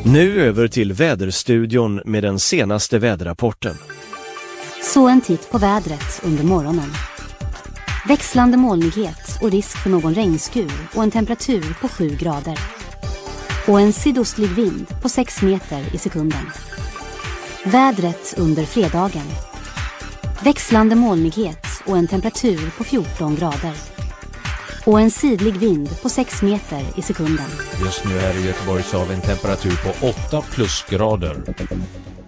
Nu över till väderstudion med den senaste väderrapporten. Så en titt på vädret under morgonen. Växlande molnighet och risk för någon regnskur och en temperatur på 7 grader. Och en sydostlig vind på 6 meter i sekunden. Vädret under fredagen. Växlande molnighet och en temperatur på 14 grader. Och en sidlig vind på 6 meter i sekunden. Just nu här i Göteborg så har vi en temperatur på 8 plusgrader.